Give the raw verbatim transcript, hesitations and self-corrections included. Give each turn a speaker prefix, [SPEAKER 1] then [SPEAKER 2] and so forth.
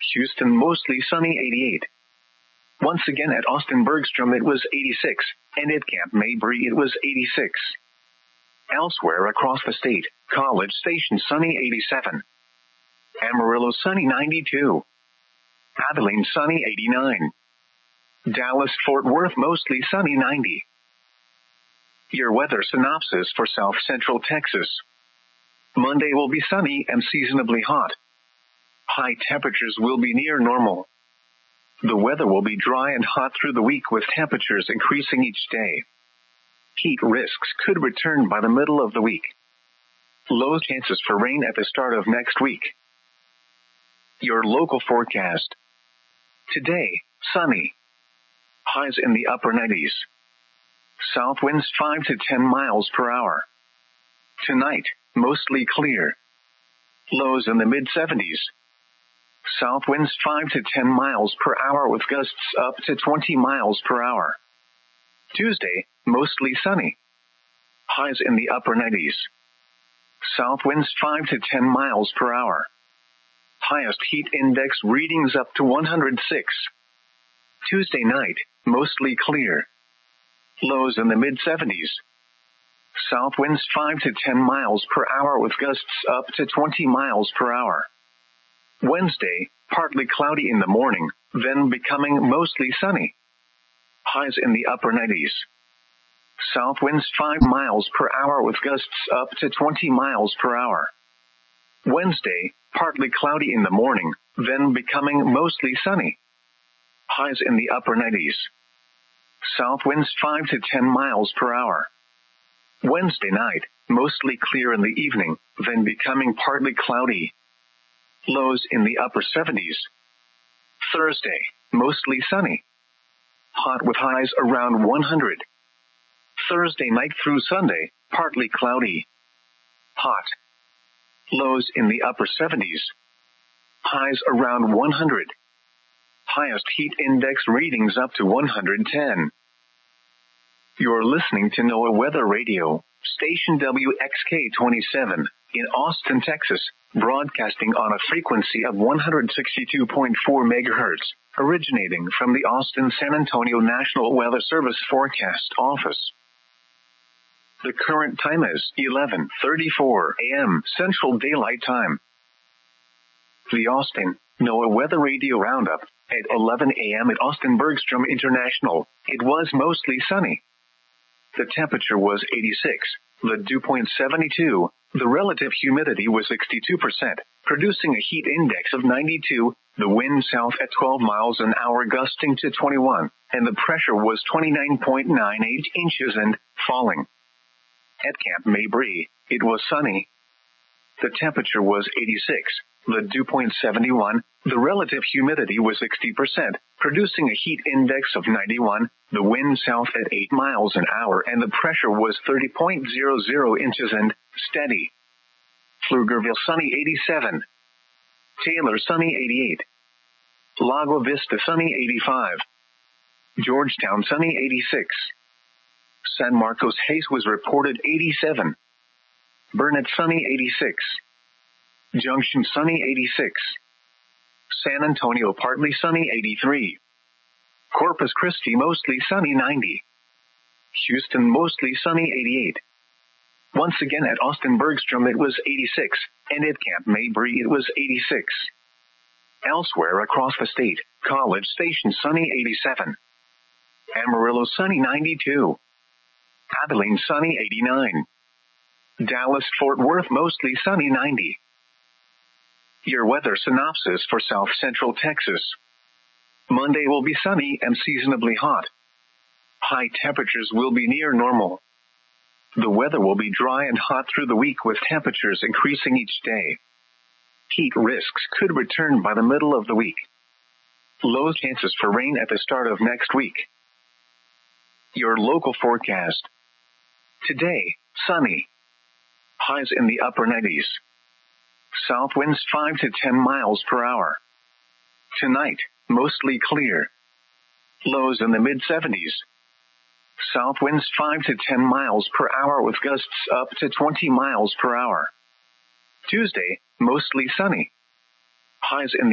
[SPEAKER 1] Houston, mostly sunny, eighty-eight. Once again at Austin Bergstrom it was eighty-six, and at Camp Mabry it was eighty-six. Elsewhere across the state, College Station sunny, eighty-seven. Amarillo sunny, ninety-two. Abilene sunny, eighty-nine. Dallas Fort Worth mostly sunny, ninety. Your weather synopsis for South Central Texas. Monday will be sunny and seasonably hot. High temperatures will be near normal. The weather will be dry and hot through the week with temperatures increasing each day. Heat risks could return by the middle of the week. Low chances for rain at the start of next week. Your local forecast. Today, sunny. Highs in the upper nineties. South winds five to ten miles per hour. Tonight, mostly clear. Lows in the mid seventies. South winds five to ten miles per hour with gusts up to twenty miles per hour. Tuesday, mostly sunny. Highs in the upper nineties. South winds five to ten miles per hour. Highest heat index readings up to one hundred six. Tuesday night, mostly clear. Lows in the mid seventies. South winds five to ten miles per hour with gusts up to twenty miles per hour. Wednesday, partly cloudy in the morning, then becoming mostly sunny. Highs in the upper nineties. South winds five miles per hour with gusts up to twenty miles per hour. Wednesday, partly cloudy in the morning, then becoming mostly sunny. Highs in the upper nineties. South winds five to ten miles per hour. Wednesday night, mostly clear in the evening, then becoming partly cloudy. Lows in the upper seventies. Thursday, mostly sunny. Hot with highs around one hundred. Thursday night through Sunday, partly cloudy. Hot. Lows in the upper seventies. Highs around one hundred. Highest heat index readings up to one hundred ten. You're listening to NOAA Weather Radio, station W X K twenty-seven, in Austin, Texas, broadcasting on a frequency of one hundred sixty-two point four megahertz, originating from the Austin-San Antonio National Weather Service Forecast Office. The current time is eleven thirty-four a.m. Central Daylight Time. The Austin NOAA Weather Radio Roundup. At eleven a.m. at Austin Bergstrom International, it was mostly sunny. The temperature was eighty-six, the dew point seventy-two, the relative humidity was sixty-two percent, producing a heat index of ninety-two, the wind south at twelve miles an hour gusting to twenty-one, and the pressure was twenty-nine point nine eight inches and falling. At Camp Mabry, it was sunny. The temperature was eighty-six, the dew point seventy-one, the relative humidity was sixty percent, producing a heat index of ninety-one, the wind south at eight miles an hour, and the pressure was thirty point zero zero inches and steady. Pflugerville sunny, eighty-seven. Taylor sunny, eighty-eight. Lago Vista sunny, eighty-five. Georgetown sunny, eighty-six. San Marcos Hayes was reported eighty-seven. Burnett sunny, eighty-six. Junction sunny, eighty-six. San Antonio partly sunny, eighty-three. Corpus Christi mostly sunny, ninety. Houston mostly sunny, eighty-eight. Once again at Austin Bergstrom it was eighty-six, and at Camp Mabry it was eighty-six. Elsewhere across the state, College Station sunny, eighty-seven. Amarillo sunny, ninety-two. Abilene sunny, eighty-nine. Dallas Fort Worth mostly sunny, ninety. Your weather synopsis for South Central Texas. Monday will be sunny and seasonably hot. High temperatures will be near normal. The weather will be dry and hot through the week with temperatures increasing each day. Heat risks could return by the middle of the week. Low chances for rain at the start of next week. Your local forecast. Today, sunny. Highs in the upper nineties. South winds five to ten miles per hour. Tonight, mostly clear. Lows in the mid seventies. South winds five to ten miles per hour with gusts up to twenty miles per hour. Tuesday, mostly sunny. Highs in the